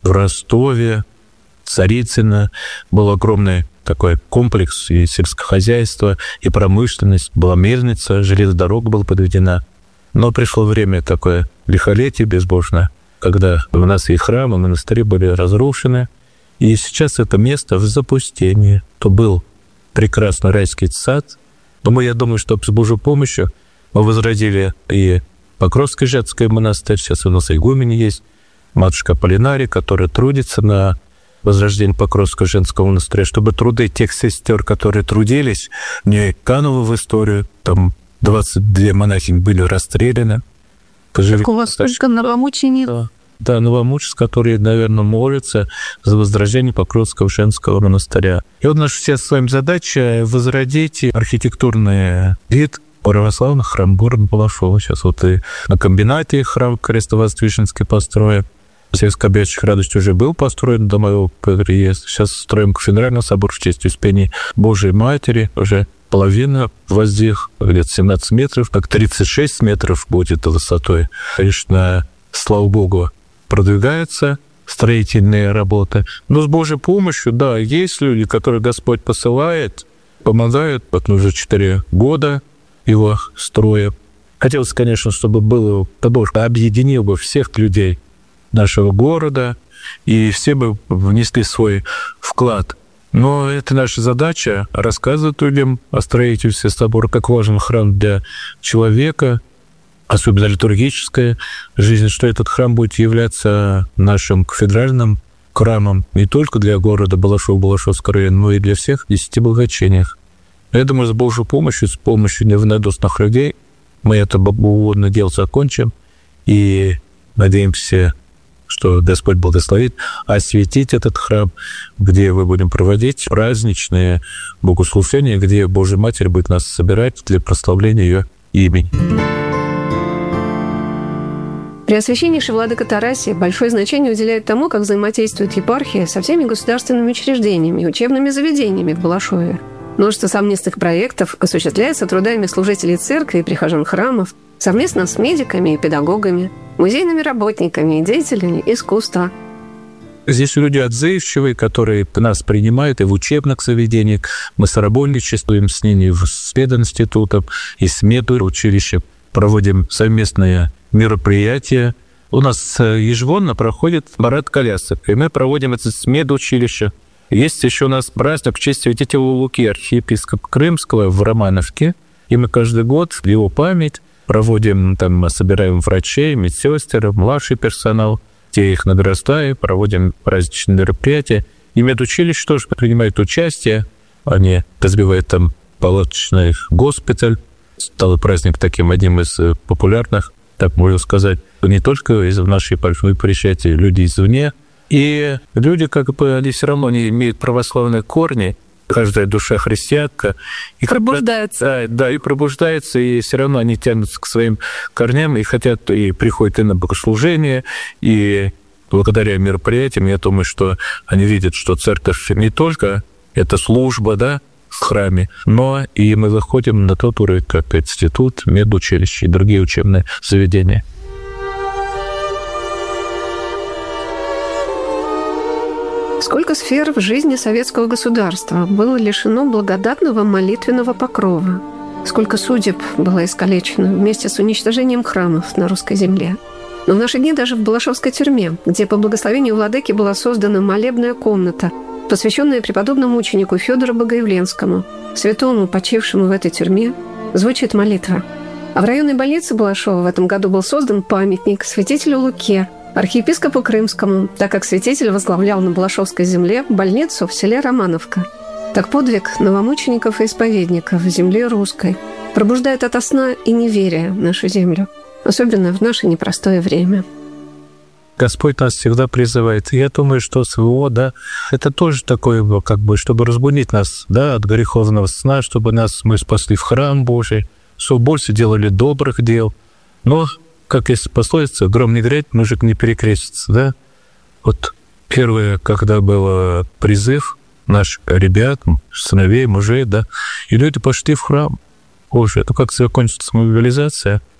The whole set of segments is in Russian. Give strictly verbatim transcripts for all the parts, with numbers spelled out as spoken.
в Ростове, Царицыно. Был огромный такой комплекс и сельскохозяйство, и промышленность. Была мельница, железная дорога была подведена. Но пришло время такое лихолетие безбожное, когда у нас и храмы, и монастыри были разрушены. И сейчас это место в запустении. То был прекрасный райский сад. Но я думаю, что с Божьей помощью мы возродили и Покровско-Жецкий монастырь. Сейчас у нас игумен есть, матушка Полинария, которая трудится на возрождение Покровско-Женского монастыря, чтобы труды тех сестер, которые трудились, не кануло в историю. Там двадцать две монахини были расстреляны. Так у вас только новомученик? Да. Да, новомучецы, которые, наверное, молятся за возрождение Покровского Женского монастыря. И вот наша вся с вами задача — возродить архитектурный вид православных храм города Балашова. Сейчас вот и на комбинате храм Крестовоздвиженский построен. Сельскобедчик радость уже был построен до моего приезда. Сейчас строим кафедральный собор в честь Успения Божией Матери. Уже половина воздвиг, где-то семнадцать метров, так тридцать шесть метров будет высотой. Конечно, слава Богу, продвигаются строительные работы. Но с Божьей помощью, да, есть люди, которые Господь посылает, помогают. Вот уже четыре года его строя. Хотелось, конечно, чтобы было, Бог объединил бы всех людей нашего города, и все бы внесли свой вклад. Но это наша задача — рассказывать людям о строительстве собора, как важен храм для человека, особенно литургическая жизнь, что этот храм будет являться нашим кафедральным храмом не только для города Балашов, Балашовского района, но и для всех десяти благочиниях. Я думаю, с Божьей помощью, с помощью неравнодушных людей мы это богоугодное дело закончим и надеемся, что Господь благословит осветить этот храм, где мы будем проводить праздничные богослужения, где Божья Матерь будет нас собирать для прославления ее имени. Преосвященнейший владыка Тарасий большое значение уделяет тому, как взаимодействует епархия со всеми государственными учреждениями и учебными заведениями в Балашове. Множество совместных проектов осуществляется трудами служителей церкви и прихожан храмов, совместно с медиками и педагогами, музейными работниками и деятелями искусства. Здесь люди отзывчивые, которые нас принимают и в учебных заведениях. Мы сотрудничествуем с ними с пединститутом и с медучилищем, проводим совместные мероприятия. У нас ежегодно проходит парад колясок, и мы проводим это с медучилища. Есть еще у нас праздник в честь святителя Луки, архиепископа Крымского в Романовке, и мы каждый год в его память проводим, там, мы собираем врачей, медсестер, младший персонал, те их награждаем, проводим праздничные мероприятия. И медучилище тоже принимает участие, они разбивают там палаточный госпиталь. Стал праздник таким одним из популярных, так можно сказать, не только из нашей большой приезжают люди извне. И люди, как бы, они все равно не имеют православные корни, каждая душа христианка. И пробуждается. Да, да, и пробуждается, и все равно они тянутся к своим корням, и хотят, и приходят и на богослужение, и благодаря мероприятиям, я думаю, что они видят, что церковь не только это служба, да, в храме, но и мы выходим на тот уровень, как институт, медучилище и другие учебные заведения. Сколько сфер в жизни советского государства было лишено благодатного молитвенного покрова? Сколько судеб было искалечено вместе с уничтожением храмов на русской земле? Но в наши дни даже в Балашовской тюрьме, где по благословению владыки была создана молебная комната, посвященная преподобному ученику Фёдору Богоявленскому, святому, почившему в этой тюрьме, звучит молитва. А в районной больнице Балашова в этом году был создан памятник святителю Луке, архиепископу Крымскому, так как святитель возглавлял на Балашовской земле больницу в селе Романовка. Так подвиг новомучеников и исповедников в земле русской пробуждает ото сна и неверия в нашу землю, особенно в наше непростое время. Господь нас всегда призывает. И я думаю, что СВО, да, это тоже такое, как бы, чтобы разбудить нас, да, от греховного сна, чтобы нас мы спасли в храм Божий, чтобы больше делали добрых дел. Но, как есть пословица, гром не грядет, мужик не перекрестится, да. Вот первое, когда был призыв наших ребят, сыновей, мужей, да, и люди пошли в храм Божий. Это как закончится мобилизация.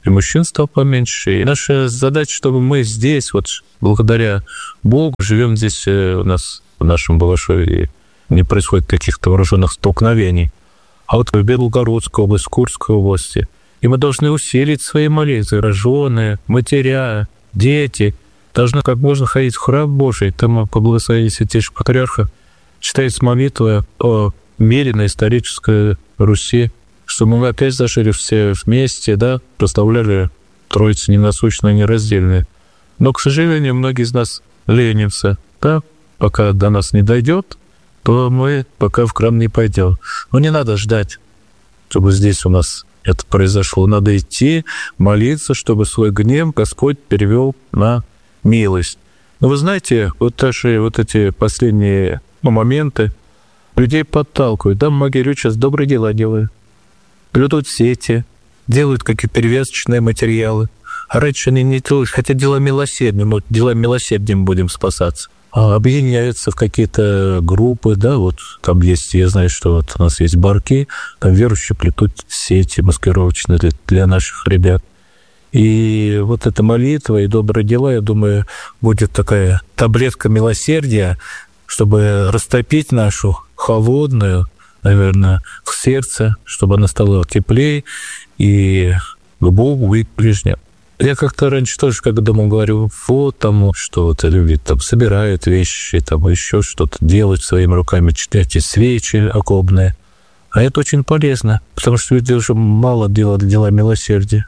и мужчин стало поменьше. И наша задача, чтобы мы здесь, вот благодаря Богу, живем здесь у нас, в нашем Балашове, не происходит каких-то вооруженных столкновений. А вот в Белгородской области, Курской области. И мы должны усилить свои молитвы. Роженые, матеря, дети должны как можно ходить в храм Божий. Там по благословению святейшего патриарха читается молитва о мире на исторической Руси, чтобы мы опять зажили все вместе, да, прославляли Троицу ненасущную, нераздельную. Но, к сожалению, многие из нас ленятся, да, пока до нас не дойдет, то мы пока в храм не пойдем. Но не надо ждать, чтобы здесь у нас это произошло. Надо идти, молиться, чтобы свой гнев Господь перевел на милость. Но вы знаете, вот даже вот эти последние моменты людей подталкивают. Да, многие люди сейчас добрые дела делают. Плетут сети, делают какие-то перевязочные материалы. А раньше они не делают, хотя дела милосердием, вот дела милосердием будем спасаться. А объединяются в какие-то группы, да, вот там есть, я знаю, что вот у нас есть барки, там верующие плетут сети маскировочные для, для наших ребят. И вот эта молитва и добрые дела, я думаю, будет такая таблетка милосердия, чтобы растопить нашу холодную, наверное, в сердце, чтобы она стала теплее и к Богу, и к ближним. Я как-то раньше тоже, когда думал, говорю, вот там, что вот люди там собирают вещи, там еще что-то делают своими руками, читайте свечи окопные. А это очень полезно, потому что люди уже мало делают дела милосердия.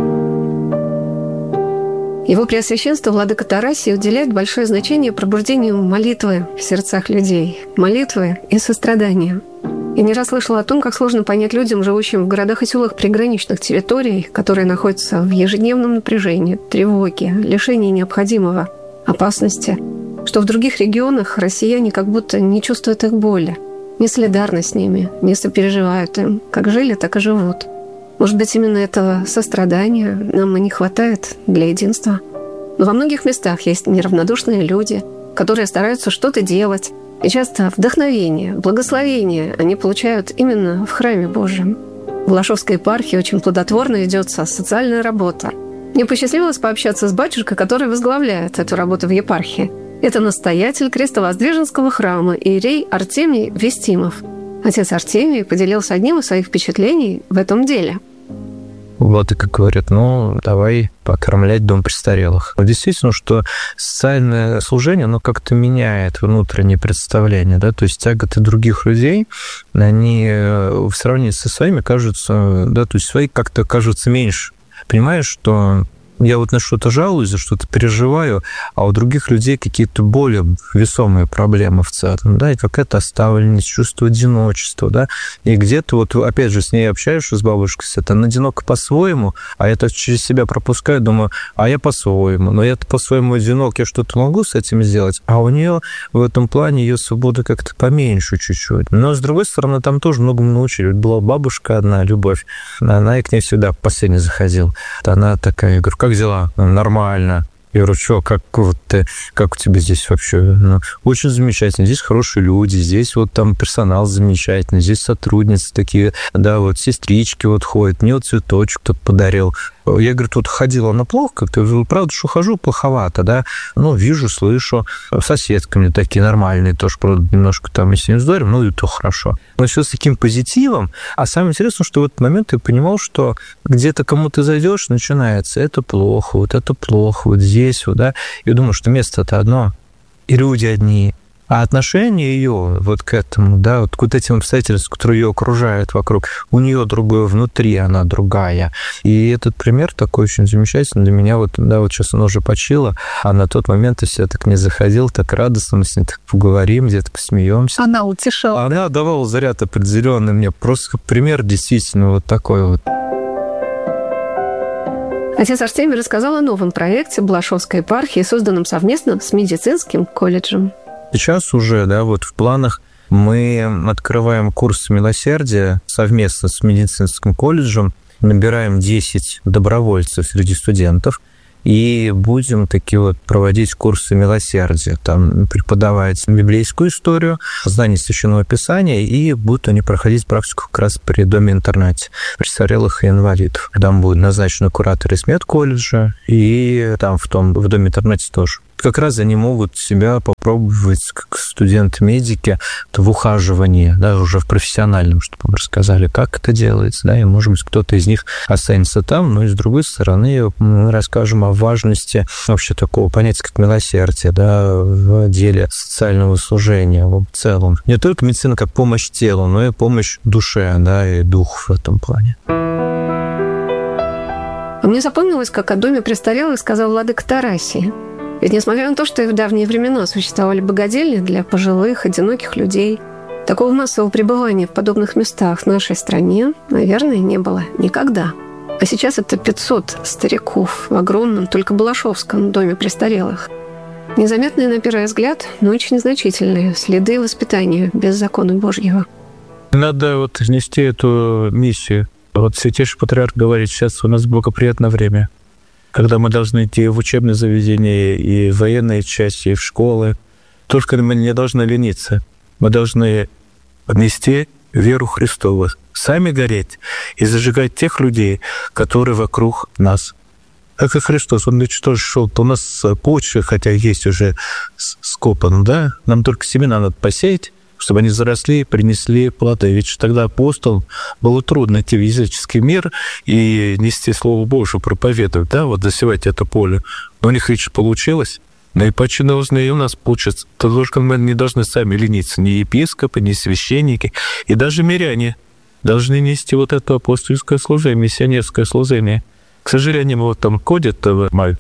Его Преосвященство Владыка Тарасий уделяет большое значение пробуждению молитвы в сердцах людей, молитвы и сострадания. Я не раз слышала о том, как сложно понять людям, живущим в городах и селах приграничных территорий, которые находятся в ежедневном напряжении, тревоге, лишении необходимого, опасности, что в других регионах россияне как будто не чувствуют их боли, не солидарны с ними, не сопереживают им, как жили, так и живут. Может быть, именно этого сострадания нам и не хватает для единства. Но во многих местах есть неравнодушные люди, которые стараются что-то делать, и часто вдохновение, благословение они получают именно в храме Божьем. В Балашовской епархии очень плодотворно ведется социальная работа. Мне посчастливилось пообщаться с батюшкой, который возглавляет эту работу в епархии. Это настоятель Крестовоздвиженского храма иерей Артемий Вестимов. Отец Артемий поделился одним из своих впечатлений в этом деле. Вот и как говорят, ну, давай покормлять дом престарелых. Действительно, что социальное служение, оно как-то меняет внутреннее представление, да, то есть тяготы других людей, они в сравнении со своими кажутся, да, то есть свои как-то кажутся меньше. Понимаешь, что я вот на что-то жалуюсь, за что-то переживаю, а у других людей какие-то более весомые проблемы в целом, да, и какая-то оставленность, чувство одиночества, да, и где-то вот, опять же, с ней общаешься, с бабушкой, она одинока по-своему, а я так через себя пропускаю, думаю, а я по-своему, но я-то по-своему одинок, я что-то могу с этим сделать, а у нее в этом плане ее свобода как-то поменьше чуть-чуть. Но, с другой стороны, там тоже многому научили. Была бабушка одна, Любовь, она и к ней всегда в последний заходил. Она такая, я говорю, как дела? Нормально. Я говорю, что, как, вот, как у тебя здесь вообще? Ну, очень замечательно. Здесь хорошие люди, здесь вот там персонал замечательный, здесь сотрудницы такие, да, вот сестрички вот ходят, мне вот цветочек кто-то подарил. Я, говорю, тут ходила она плохо как-то, правда, что хожу плоховато, да, ну, вижу, слышу, соседки мне такие нормальные, тоже, правда, немножко там, если не вздорим, ну, и то хорошо. Но все с таким позитивом, а самое интересное, что в этот момент я понимал, что где-то кому ты зайдешь, начинается, это плохо, вот это плохо, вот здесь, вот, да, я думаю, что место-то одно, и люди одни, а отношение ее вот к этому, да, вот к вот этим обстоятельствам, которые ее окружают вокруг, у нее другое внутри, она другая. И этот пример такой очень замечательный для меня. Вот, да, вот сейчас она уже почила, а на тот момент я себя так не заходил, так радостно, мы с ней так поговорим, где-то посмеемся. Она утешала. Она давала заряд определенный мне. Просто пример действительно вот такой вот. Отец Артемий рассказал о новом проекте Балашовской епархии, созданном совместно с медицинским колледжем. Сейчас уже, да, вот в планах мы открываем курс милосердия совместно с медицинским колледжем, набираем десять добровольцев среди студентов, и будем такие вот проводить курсы милосердия, там преподавать библейскую историю, знание Священного Писания, и будут они проходить практику как раз при доме-интернате престарелых и инвалидов. Там будут назначены кураторы из медколледжа, и там в том в доме-интернате тоже. Как раз они могут себя попробовать как студенты-медики в ухаживании, да, уже в профессиональном, чтобы им рассказали, как это делается, да, и, может быть, кто-то из них останется там, но и с другой стороны мы расскажем о важности вообще такого понятия, как милосердие, да, в деле социального служения в целом. Не только медицина как помощь телу, но и помощь душе, да, и духу в этом плане. Мне запомнилось, как о доме престарелых сказал владыка Тарасий. Ведь несмотря на то, что и в давние времена существовали богадельни для пожилых, одиноких людей, такого массового пребывания в подобных местах в нашей стране, наверное, не было никогда. А сейчас это пятьсот стариков в огромном, только Балашовском доме престарелых. Незаметные на первый взгляд, но очень значительные следы воспитания без закона Божьего. Надо вот нести эту миссию. Вот Святейший Патриарх говорит, сейчас у нас благоприятное время, когда мы должны идти в учебные заведения, и в военные части, и в школы. Только мы не должны лениться. Мы должны нести веру Христову, сами гореть и зажигать тех людей, которые вокруг нас. Так как Христос, Он ведь тоже шел, то у нас почва, хотя есть уже скопано, да? Нам только семена надо посеять, чтобы они заросли и принесли плоды. Ведь тогда апостолам было трудно идти в языческий мир и нести Слово Божие, проповедовать, да, вот засевать это поле. Но у них ведь получилось. Но и почти должны и у нас получиться. Только мы не должны сами лениться. Ни епископы, ни священники, и даже миряне должны нести вот это апостольское служение, миссионерское служение. К сожалению, вот там ходят, мать,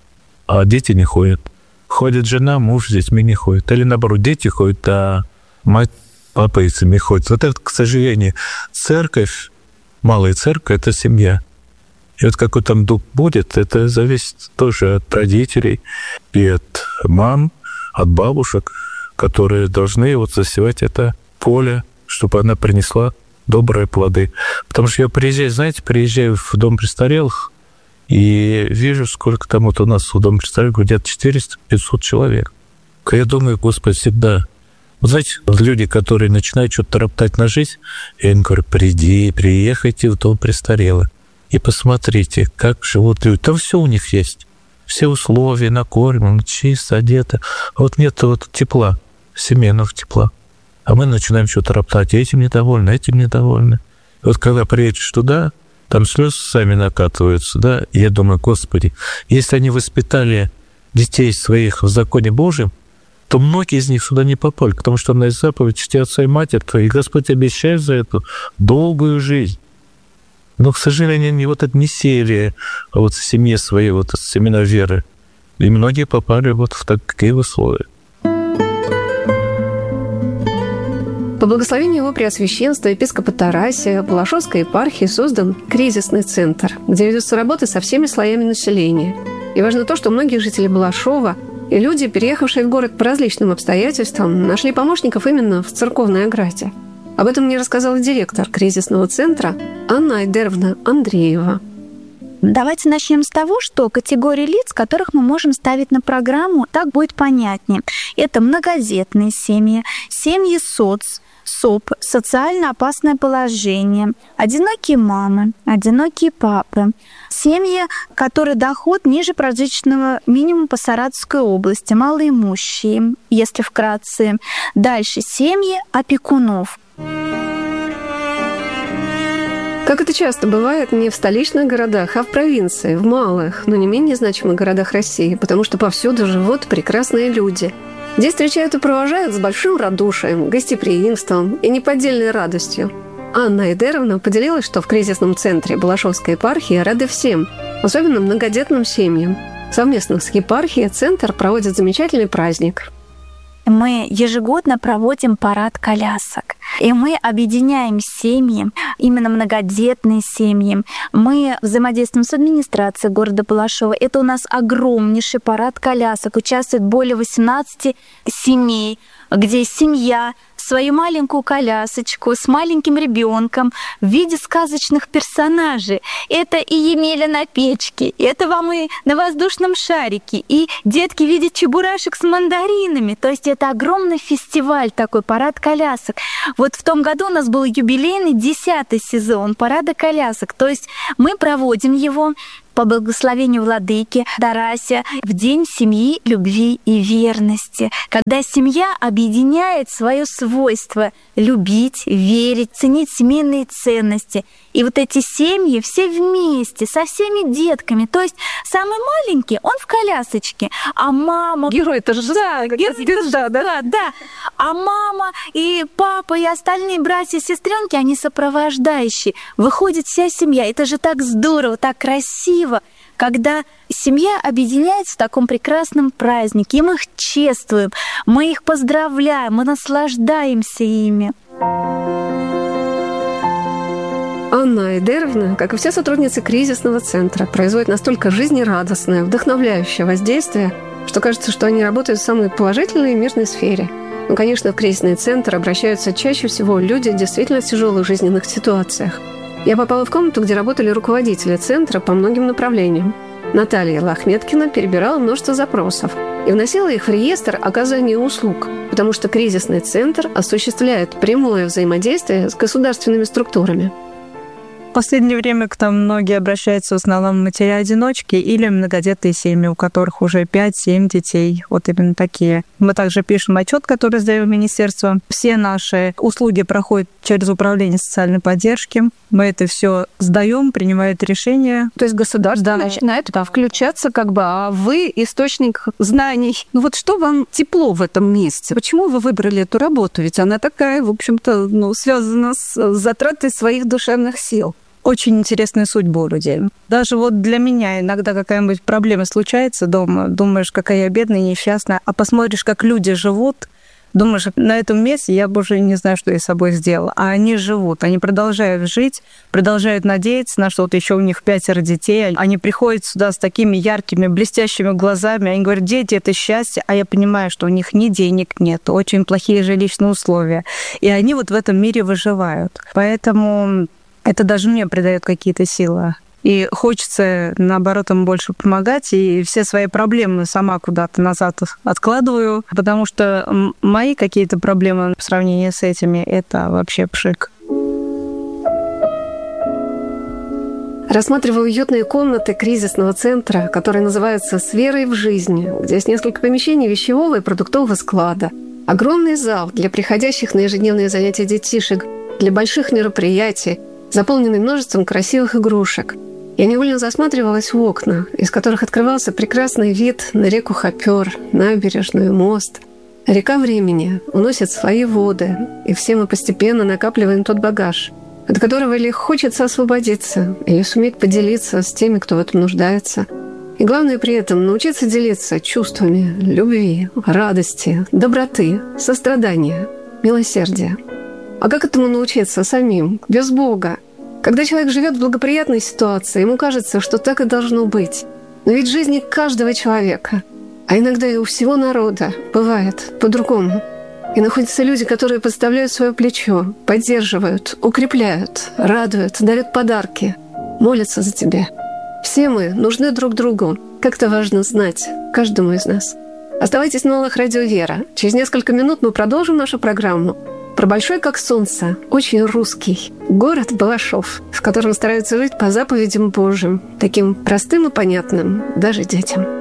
а дети не ходят. Ходит жена, муж с детьми не ходит. Или наоборот, дети ходят, а мать папайцами ходит. Вот это, к сожалению, церковь, малая церковь — это семья. И вот какой там дух будет, это зависит тоже от родителей и от мам, от бабушек, которые должны вот засевать это поле, чтобы она принесла добрые плоды. Потому что я приезжаю, знаете, приезжаю в дом престарелых и вижу, сколько там вот у нас в доме престарелых, где-то четыреста-пятьсот человек. Я думаю, Господи, всегда... Вот знаете, люди, которые начинают что-то роптать на жизнь, я им говорю, приди, приехайте в дом престарелых и посмотрите, как живут люди. Там все у них есть. Все условия, накормлено, чисто, одето. А вот нет вот тепла, семейного тепла. А мы начинаем что-то роптать. Этим недовольны, этим недовольны. И вот когда приедешь туда, там слезы сами накатываются, да, и я думаю, Господи, если они воспитали детей своих в законе Божьем, то многие из них сюда не попали, потому что на заповедь «Чти отца и матерь твою», и Господь обещает за эту долгую жизнь. Но, к сожалению, они вот это не сеяли вот в семье своей вот семена веры. И многие попали вот в такие условия. По благословению его преосвященства епископа Тарасия в Балашовской епархии создан кризисный центр, где ведутся работы со всеми слоями населения. И важно то, что многие жители Балашова и люди, переехавшие в город по различным обстоятельствам, нашли помощников именно в церковной ограде. Об этом мне рассказала директор кризисного центра Анна Айдеровна Андреева. Давайте начнем с того, что категории лиц, которых мы можем ставить на программу, так будет понятнее. Это многодетные семьи, семьи соц, СОП, социально опасное положение, одинокие мамы, одинокие папы, семьи, которые доход ниже прожиточного минимума по Саратовской области, малоимущие, если вкратце. Дальше семьи опекунов. Как это часто бывает не в столичных городах, а в провинции, в малых, но не менее значимых городах России, потому что повсюду живут прекрасные люди. Здесь встречают и провожают с большим радушием, гостеприимством и неподдельной радостью. Анна Айдеровна поделилась, что в кризисном центре Балашовской епархии рады всем, особенно многодетным семьям. Совместно с епархией центр проводит замечательный праздник. Мы ежегодно проводим парад колясок, и мы объединяем семьи, именно многодетные семьи. Мы взаимодействуем с администрацией города Балашова. Это у нас огромнейший парад колясок. Участвует более восемнадцати семей, где семья свою маленькую колясочку с маленьким ребенком в виде сказочных персонажей. Это и Емеля на печке, это вам и на воздушном шарике, и детки видят чебурашек с мандаринами. То есть это огромный фестиваль, такой парад колясок. Вот в том году у нас был юбилейный десятый сезон парада колясок. То есть мы проводим его по благословению владыки Тарасия в День семьи, любви и верности, когда семья объединяет свое свойство любить, верить, ценить семейные ценности. И вот эти семьи все вместе, со всеми детками. То есть самый маленький, он в колясочке, а мама... Герой, это же да, герой, звезда, да? Да, да. А мама и папа и остальные братья и сестренки, они сопровождающие. Выходит вся семья. Это же так здорово, так красиво, когда семья объединяется в таком прекрасном празднике, и мы их чествуем, мы их поздравляем, мы наслаждаемся ими. Анна Айдеровна, как и все сотрудницы кризисного центра, производит настолько жизнерадостное, вдохновляющее воздействие, что кажется, что они работают в самой положительной и мирной сфере. Ну, конечно, в кризисный центр обращаются чаще всего люди действительно в тяжелых жизненных ситуациях. Я попала в комнату, где работали руководители центра по многим направлениям. Наталья Лахметкина перебирала множество запросов и вносила их в реестр оказания услуг, потому что кризисный центр осуществляет прямое взаимодействие с государственными структурами. В последнее время к нам многие обращаются в основном матери-одиночки или многодетные семьи, у которых уже пять-семь детей. Вот именно такие. Мы также пишем отчет, который сдаем в министерство. Все наши услуги проходят через управление социальной поддержки. Мы это все сдаем, принимают решения. То есть государство да. начинает да, включаться, как бы, а вы источник знаний. Ну вот что вам тепло в этом месте? Почему вы выбрали эту работу? Ведь она такая, в общем-то, ну, связана с затратой своих душевных сил. Очень интересные судьбы у людей. Даже вот для меня иногда какая-нибудь проблема случается дома, думаешь, какая я бедная, несчастная, а посмотришь, как люди живут, думаешь, на этом месте я бы уже не знаю, что я с собой сделала. А они живут, они продолжают жить, продолжают надеяться на что-то. Еще у них пятеро детей. Они приходят сюда с такими яркими, блестящими глазами. Они говорят, дети — это счастье. А я понимаю, что у них ни денег нет, очень плохие жилищные условия. И они вот в этом мире выживают. Поэтому это даже мне придает какие-то силы. И хочется, наоборот, им больше помогать. И все свои проблемы сама куда-то назад откладываю, потому что мои какие-то проблемы в сравнении с этими — это вообще пшик. Рассматриваю уютные комнаты кризисного центра, которые называются «С верой в жизнь», где есть несколько помещений вещевого и продуктового склада, огромный зал для приходящих на ежедневные занятия детишек, для больших мероприятий, заполненный множеством красивых игрушек. Я невольно засматривалась в окна, из которых открывался прекрасный вид на реку Хопер, набережную, мост. Река времени уносит свои воды, и все мы постепенно накапливаем тот багаж, от которого или хочется освободиться, или суметь поделиться с теми, кто в этом нуждается. И главное при этом научиться делиться чувствами любви, радости, доброты, сострадания, милосердия. А как этому научиться самим, без Бога? Когда человек живет в благоприятной ситуации, ему кажется, что так и должно быть. Но ведь в жизни каждого человека, а иногда и у всего народа, бывает по-другому. И находятся люди, которые подставляют свое плечо, поддерживают, укрепляют, радуют, дарят подарки, молятся за тебя. Все мы нужны друг другу. Как это важно знать каждому из нас. Оставайтесь на волнах радио «Вера». Через несколько минут мы продолжим нашу программу про большой, как солнце, очень русский город Балашов, в котором стараются жить по заповедям Божьим, таким простым и понятным даже детям.